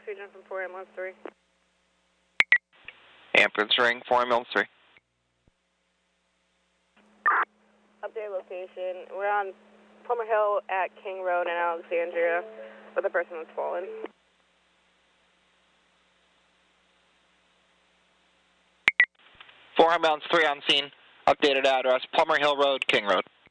region from 4 ambulance 3. Ambulance ring, 4 ambulance 3. Update location. We're on Plummer Hill at King Road in Alexandria with a person that's fallen. Four ambulance 3 on scene. Updated address, Plummer Hill Road, King Road.